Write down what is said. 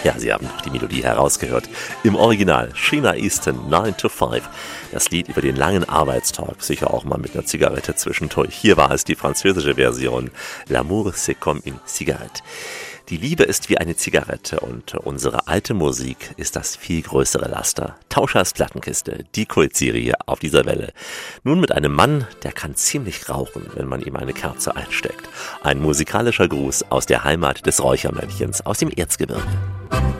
Ja, Sie haben doch die Melodie herausgehört. Im Original Sheena Easton 9 to 5. Das Lied über den langen Arbeitstag, sicher auch mal mit einer Zigarette zwischendurch. Hier war es die französische Version. L'amour c'est comme une cigarette. Die Liebe ist wie eine Zigarette und unsere alte Musik ist das viel größere Laster. Tauschers Plattenkiste, die Kultserie auf dieser Welle. Nun mit einem Mann, der kann ziemlich rauchen, wenn man ihm eine Kerze einsteckt. Ein musikalischer Gruß aus der Heimat des Räuchermännchens aus dem Erzgebirge.